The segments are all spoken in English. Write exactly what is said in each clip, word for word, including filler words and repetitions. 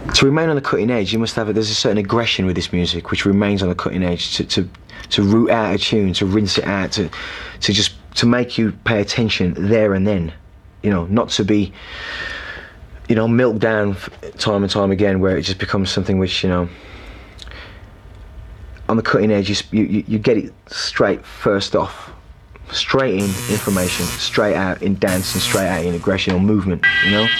To remain on the cutting edge, you must have a, there's a certain aggression with this music which remains on the cutting edge, to, to to root out a tune, to rinse it out, to to just to make you pay attention there and then, you know, not to be, you know, milked down time and time again, where it just becomes something which, you know, on the cutting edge, you you, you get it straight first off, straight in information, straight out in dance, and straight out in aggression or movement, you know.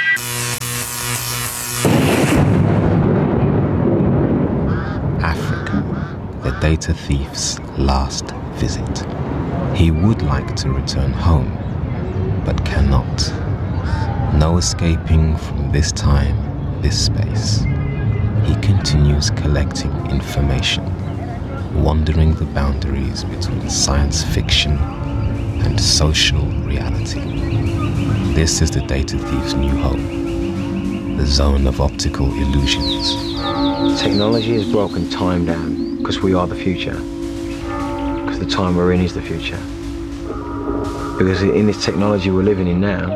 The data thief's last visit. He would like to return home, but cannot. No escaping from this time, this space. He continues collecting information, wandering the boundaries between science fiction and social reality. This is the data thief's new home, the zone of optical illusions. Technology has broken time down, because we are the future. Because the time we're in is the future. Because in this technology we're living in now,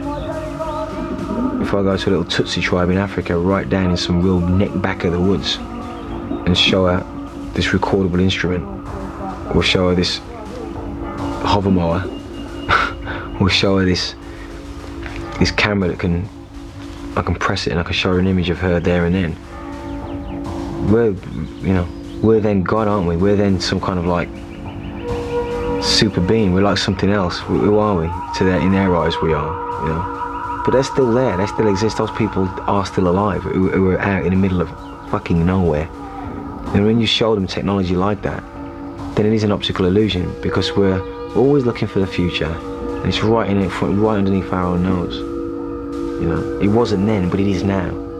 if I go to a little Tutsi tribe in Africa, right down in some real neck back of the woods, and show her this recordable instrument, or show her this hover mower, or show her this this camera that can, I can press it and I can show her an image of her there and then. We're, you know, we're then God, aren't we? We're then some kind of like super being. We're like something else. Who are we? To their, in their eyes, we are, you know. But they're still there. They still exist. Those people are still alive, who, who are out in the middle of fucking nowhere. And when you show them technology like that, then it is an optical illusion, because we're always looking for the future, and it's right in it, right underneath our own nose. You know, it wasn't then, but it is now.